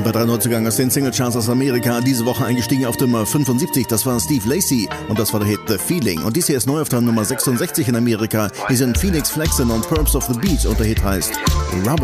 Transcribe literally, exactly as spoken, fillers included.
Bei drei Neuzugängen aus den Singlecharts aus Amerika, diese Woche eingestiegen auf Nummer fünfundsiebzig, das war Steve Lacy und das war der Hit The Feeling. Und dies hier ist neu auf der Nummer sechsundsechzig in Amerika, hier sind Phoenix Flexen und Perps of the Beach und der Hit heißt Rubber.